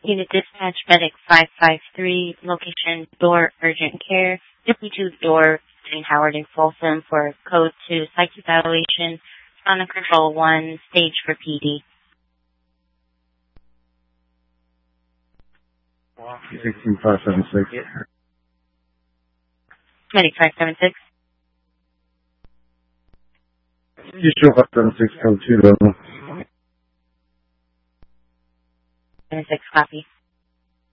Unit Dispatch, Medic 553, location door urgent care, W2 door between Howard and Folsom for code 2 psych evaluation, on control 1, stage for PD. 16576. Medic 576. You show 576 code 2 level. 76 copy.